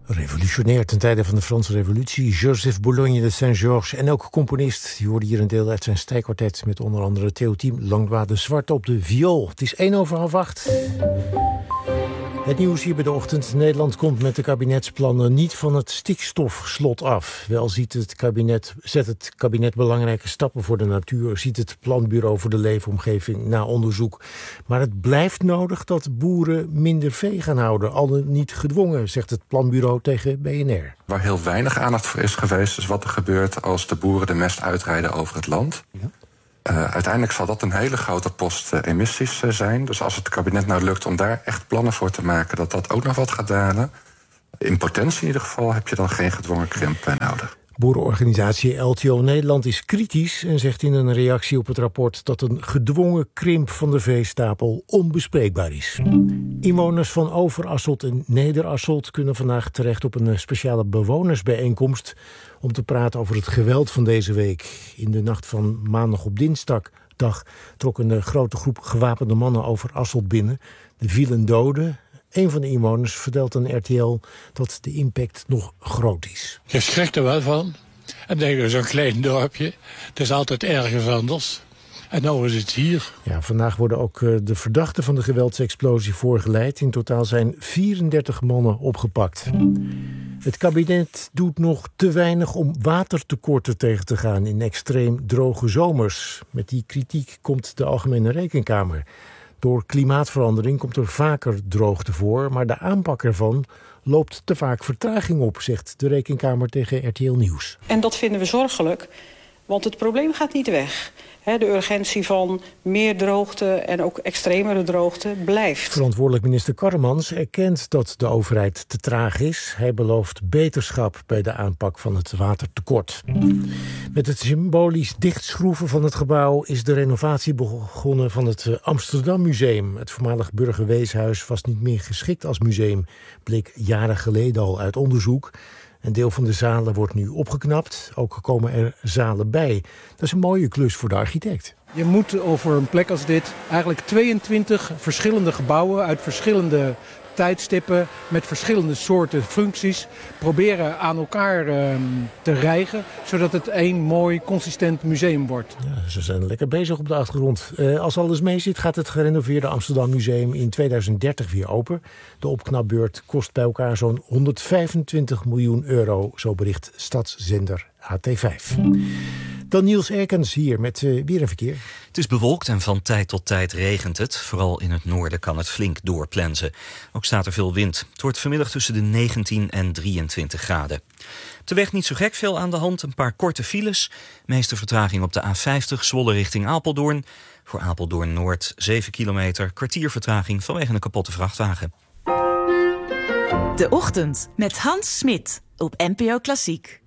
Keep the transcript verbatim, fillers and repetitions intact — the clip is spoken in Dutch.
Revolutionair ten tijde van de Franse revolutie. Joseph Boulogne de Saint-Georges en ook componist. Die hoorde hier een deel uit zijn strijkkwartet met onder andere Théotime Langlois de Zwart op de viool. Het is één over half acht. Het nieuws hier bij de ochtend. Nederland komt met de kabinetsplannen niet van het stikstofslot af. Wel ziet het kabinet, zet het kabinet belangrijke stappen voor de natuur. Ziet het Planbureau voor de Leefomgeving na onderzoek. Maar het blijft nodig dat boeren minder vee gaan houden. Al dan niet gedwongen, zegt het Planbureau tegen B N R. Waar heel weinig aandacht voor is geweest, is wat er gebeurt als de boeren de mest uitrijden over het land. Ja. Uh, uiteindelijk zal dat een hele grote post uh, emissies uh, zijn. Dus als het kabinet nou lukt om daar echt plannen voor te maken, dat dat ook nog wat gaat dalen. In potentie in ieder geval heb je dan geen gedwongen krimp uh, nodig. Boerenorganisatie L T O Nederland is kritisch en zegt in een reactie op het rapport dat een gedwongen krimp van de veestapel onbespreekbaar is. Inwoners van Overasselt en Nederasselt kunnen vandaag terecht op een speciale bewonersbijeenkomst om te praten over het geweld van deze week. In de nacht van maandag op dinsdag trok een grote groep gewapende mannen Overasselt binnen. Er vielen doden. Een van de inwoners vertelt aan R T L dat de impact nog groot is. Je schrikt er wel van. En denk je, zo'n klein dorpje. Het is altijd ergens anders. En nou is het hier. Ja, vandaag worden ook de verdachten van de geweldsexplosie voorgeleid. In totaal zijn vierendertig mannen opgepakt. Het kabinet doet nog te weinig om watertekorten tegen te gaan in extreem droge zomers. Met die kritiek komt de Algemene Rekenkamer. Door klimaatverandering komt er vaker droogte voor, maar de aanpak ervan loopt te vaak vertraging op, zegt de Rekenkamer tegen R T L Nieuws. En dat vinden we zorgelijk, want het probleem gaat niet weg. De urgentie van meer droogte en ook extremere droogte blijft. Verantwoordelijk minister Karremans erkent dat de overheid te traag is. Hij belooft beterschap bij de aanpak van het watertekort. Met het symbolisch dichtschroeven van het gebouw is de renovatie begonnen van het Amsterdam Museum. Het voormalig Burgerweeshuis was niet meer geschikt als museum, bleek jaren geleden al uit onderzoek. Een deel van de zalen wordt nu opgeknapt. Ook komen er zalen bij. Dat is een mooie klus voor de architect. Je moet over een plek als dit eigenlijk tweeëntwintig verschillende gebouwen uit verschillende tijdstippen met verschillende soorten functies proberen aan elkaar uh, te rijgen, zodat het één mooi, consistent museum wordt. Ja, ze zijn lekker bezig op de achtergrond. Uh, als alles mee zit, gaat het gerenoveerde Amsterdam Museum in tweeduizend dertig weer open. De opknapbeurt kost bij elkaar zo'n honderdvijfentwintig miljoen euro, zo bericht stadszender H T vijf. Dan Niels Erkens hier met uh, weer een verkeer. Het is bewolkt en van tijd tot tijd regent het. Vooral in het noorden kan het flink doorplensen. Ook staat er veel wind. Het wordt vanmiddag tussen de negentien en drieëntwintig graden. Op de weg niet zo gek veel aan de hand. Een paar korte files. Meeste vertraging op de A vijftig Zwolle richting Apeldoorn. Voor Apeldoorn Noord zeven kilometer. Kwartier vertraging vanwege een kapotte vrachtwagen. De Ochtend met Hans Smit op N P O Klassiek.